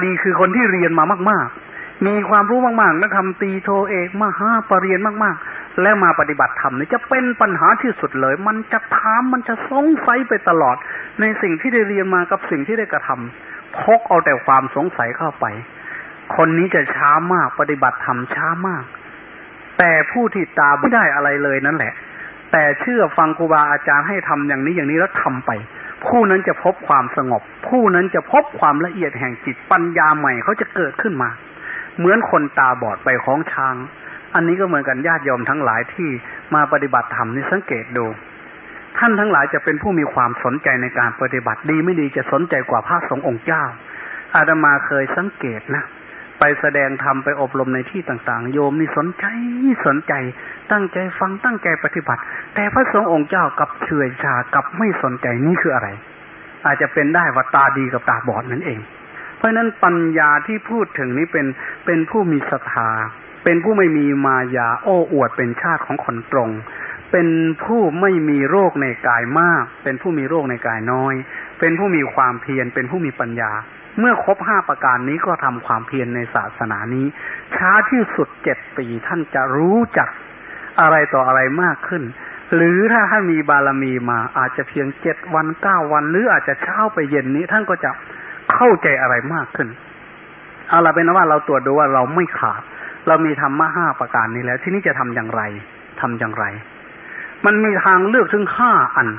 ดีคือคนที่เรียนมามากๆมีความรู้มากๆนักธรรมตรีโทเอกมหาปรริญญามากๆแล้วมาปฏิบัติธรรมนี่จะเป็นปัญหาที่สุดเลยมันจะถามมันจะสงสัยไปตลอดในสิ่งที่ได้เรียนมากับสิ่งที่ได้กระทำพกเอาแต่ความสงสัยเข้าไปคนนี้จะช้ามากปฏิบัติธรรมช้ามากแต่ผู้ที่ตาไม่ได้อะไรเลยนั่นแหละแต่เชื่อฟังครูบาอาจารย์ให้ทำอย่างนี้อย่างนี้แล้วทำไปผู้นั้นจะพบความสงบผู้นั้นจะพบความละเอียดแห่งจิตปัญญาใหม่เขาจะเกิดขึ้นมาเหมือนคนตาบอดไปคล้องช้างอันนี้ก็เหมือนกันญาติโยมทั้งหลายที่มาปฏิบัติธรรมนี่สังเกตดูท่านทั้งหลายจะเป็นผู้มีความสนใจในการปฏิบัติดีไม่ดีจะสนใจกว่าพระสงฆ์องค์เจ้าอาตมาเคยสังเกตนะไปแสดงธรรมไปอบรมในที่ต่างๆโยมนี่สนใจตั้งใจฟังตั้งใจปฏิบัติแต่พระสงฆ์องค์เจ้ากับเฉื่อยชากับไม่สนใจนี่คืออะไรอาจจะเป็นได้ว่าตาดีกับตาบอดนั่นเองเพราะฉะนั้นปัญญาที่พูดถึงนี้เป็นผู้มีศรัทธาเป็นผู้ไม่มีมายาโอ้อวดเป็นชาติของคนตรงเป็นผู้ไม่มีโรคในกายมากเป็นผู้มีโรคในกายน้อยเป็นผู้มีความเพียรเป็นผู้มีปัญญาเมื่อครบ5ประการนี้ก็ทำความเพียรในศาสนานี้ช้าที่สุด7 ปีท่านจะรู้จักอะไรต่ออะไรมากขึ้นหรือถ้าท่านมีบารมีมาอาจจะเพียง7 วัน9 วันหรืออาจจะเช้าไปเย็นนี้ท่านก็จะเข้าใจอะไรมากขึ้นเอาล่ะเป็นว่าเราตรวจดูว่าเราไม่ขาดเรามีธรรมะ5ประการนี้แล้วที่นี้จะทำอย่างไรมันมีทางเลือกถึง5 อัน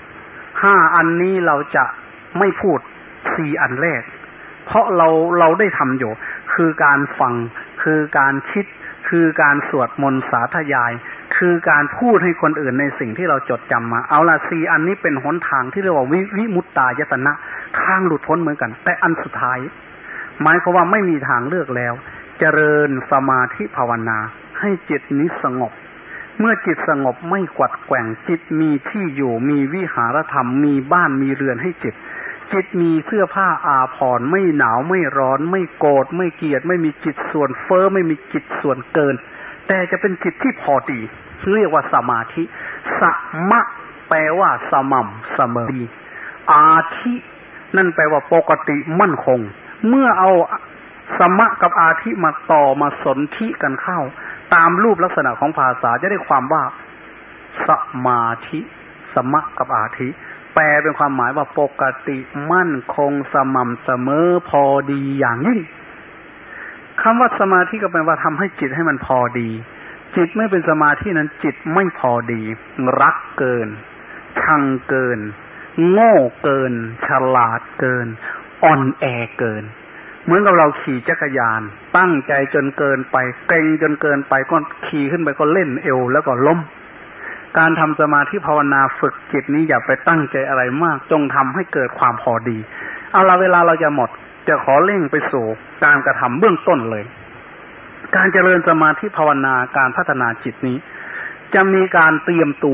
5 อันนี้เราจะไม่พูด4 อันแรกเพราะเราได้ทำอยู่คือการฟังคือการคิดคือการสวดมนต์สาธยายคือการพูดให้คนอื่นในสิ่งที่เราจดจำมาเอาล่ะ4 อันนี้เป็นหนทางที่เรียกว่าวิมุตตายตนะทางหลุดพ้นเหมือนกันแต่อันสุดท้ายหมายความว่าไม่มีทางเลือกแล้วเจริญสมาธิภาวนาให้จิตนี้สงบเมื่อจิตสงบไม่กวัดแกว่งจิตมีที่อยู่มีวิหารธรรมมีบ้านมีเรือนให้จิตมีเสื้อผ้าอาภรณ์ไม่หนาวไม่ร้อนไม่โกรธไม่เกลียดไม่มีจิตส่วนเฟ้อไม่มีจิตส่วนเกินแต่จะเป็นจิตที่พอดีเรียกว่าสมาธิสมะแปลว่าสม่ำเสมออาธินั่นแปลว่าปกติมั่นคงเมื่อเอาสมะกับอาธิมาต่อมาสนธิกันเข้าตามรูปลักษณะของภาษาจะได้ความว่าสมาธิสมะกับอาธิแปลเป็นความหมายว่าปกติมั่นคงสม่ำเสมอพอดีอย่างยิ่งคำว่าสมาธิก็แปลว่าทำให้จิตให้มันพอดีจิตไม่เป็นสมาธินั้นจิตไม่พอดีรักเกินชังเกินโง่เกินฉลาดเกินอ่อนแอเกินเหมือนกับเราขี่จักรยานตั้งใจจนเกินไปเกร็งจนเกินไปก็ขี่ขึ้นไปก็เล่นเอวแล้วก็ล้มการทำสมาธิภาวนาฝึกจิตนี้อย่าไปตั้งใจอะไรมากจงทำให้เกิดความพอดีเอาละเวลาเราจะหมดจะขอเร่งไปสู่การกระทำเบื้องต้นเลยการเจริญสมาธิภาวนาการพัฒนาจิตนี้จะมีการเตรียมตัว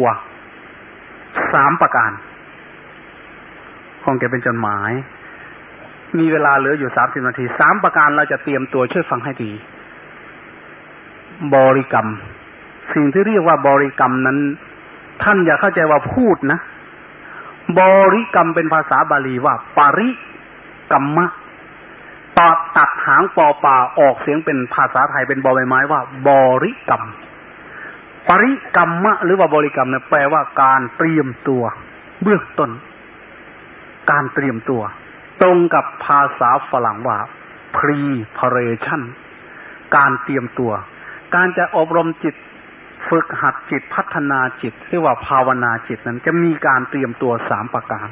3 ประการคงจะเป็นจดหมายมีเวลาเหลืออยู่30 นาที3 ประการเราจะเตรียมตัวช่วยฟังให้ดีบริกรรมสิ่งที่เรียกว่าบริกรรมนั้นท่านอย่าเข้าใจว่าพูดนะบริกรรมเป็นภาษาบาลีว่าปริกรรมะตัดหางปอปาออกเสียงเป็นภาษาไทยเป็นบอใบไม้ว่าบริกรรมปริกรรมะหรือว่าบริกรรมเนี่ยแปลว่าการเตรียมตัวเบื้องต้นการเตรียมตัวตรงกับภาษาฝรั่งว่า preparation การเตรียมตัวการจะอบรมจิตฝึกหัดจิตพัฒนาจิตเรียกว่าภาวนาจิตนั้นจะมีการเตรียมตัว3 ประการ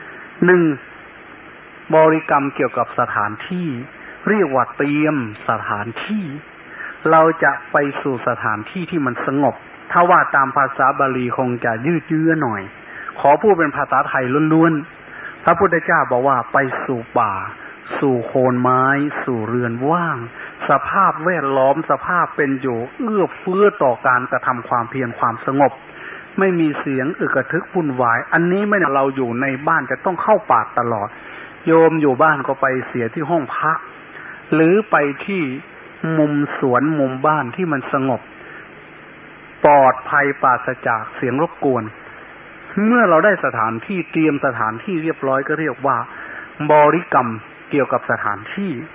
1. บริกรรมเกี่ยวกับสถานที่เรียกว่าเตรียมสถานที่เราจะไปสู่สถานที่ที่มันสงบถ้าว่าตามภาษาบาลีคงจะยืดเยื้อหน่อยขอพูดเป็นภาษาไทยล้วนๆพระพุทธเจ้าบอกว่าไปสู่ป่าสู่โคนไม้สู่เรือนว่างสภาพแวดล้อมสภาพเป็นอยู่เอื้อเฟื้อต่อการกระทำความเพียรความสงบไม่มีเสียงอึกระทึกวุ่นวายอันนี้ไม่เราอยู่ในบ้านจะต้องเข้าป่าตลอดโยมอยู่บ้านก็ไปเสียที่ห้องพักหรือไปที่มุมสวนมุมบ้านที่มันสงบปลอดภัยปราศจากเสียงรบกวนเมื่อเราได้สถานที่เตรียมสถานที่เรียบร้อยก็เรียกว่าบริกรรมเกี่ยวกับสถานที่